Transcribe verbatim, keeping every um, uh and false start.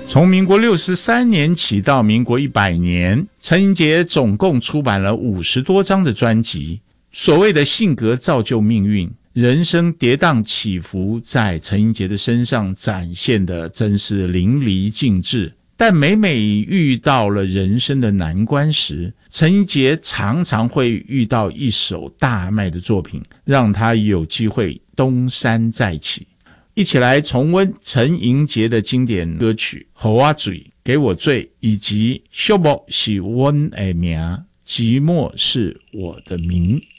从民国六十三年起到民国一百年，陈英杰总共出版了五十多张的专辑。所谓的性格造就命运，人生跌宕起伏，在陈英杰的身上展现的真是淋漓尽致。但每每遇到了人生的难关时，陈英杰常常会遇到一首大卖的作品，让他有机会东山再起。一起来重温陈英杰的经典歌曲《予我醉》、《给我醉》，以及《寂寞是阮的名》，寂寞是我的名。